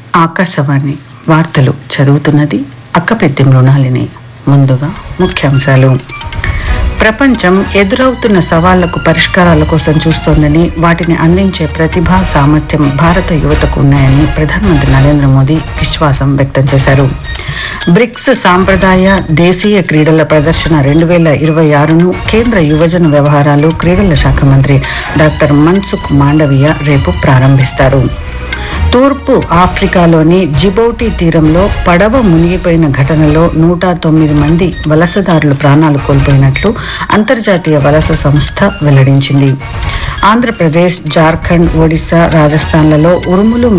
ఆకాశవాణి వార్తలు చదువుతున్నది అక్కపెద్ది మృణాలిని. ముందుగా ముఖ్యాంశాలు. ప్రపంచం ఎదురవుతున్న సవాళ్లకు పరిష్కారాల కోసం చూస్తోందని, వాటిని అందించే ప్రతిభా సామర్థ్యం భారత యువతకు ఉన్నాయని ప్రధానమంత్రి నరేంద్ర మోదీ విశ్వాసం వ్యక్తం చేశారు. బ్రిక్స్ సాంప్రదాయ దేశీయ క్రీడల ప్రదర్శన 2026ను కేంద్ర యువజన వ్యవహారాలు, క్రీడల శాఖ మంత్రి డాక్టర్ మన్సుఖ్ మాండవీయ రేపు ప్రారంభిస్తారు. తూర్పు ఆఫ్రికాలోని జిబౌటి తీరంలో పడవ మునిగిపోయిన ఘటనలో 109 మంది వలసదారులు ప్రాణాలు కోల్పోయినట్లు అంతర్జాతీయ వలస సంస్థ వెల్లడించింది. ఆంధ్రప్రదేశ్, జార్ఖండ్, ఒడిశా, రాజస్థాన్లలో ఉరుములు